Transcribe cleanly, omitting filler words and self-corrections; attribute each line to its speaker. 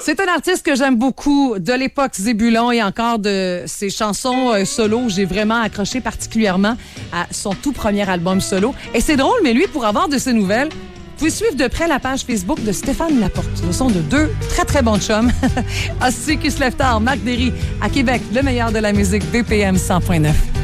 Speaker 1: C'est un artiste que j'aime beaucoup, de l'époque Zébulon et encore de ses chansons solo. J'ai vraiment accroché particulièrement à son tout premier album solo. Et c'est drôle, mais lui, pour avoir de ses nouvelles, vous pouvez suivre de près la page Facebook de Stéphane Laporte. Ce sont de deux très, très bons chums. Hostie qui se lève tard, Marc Derry, à Québec, le meilleur de la musique, BPM 100.9.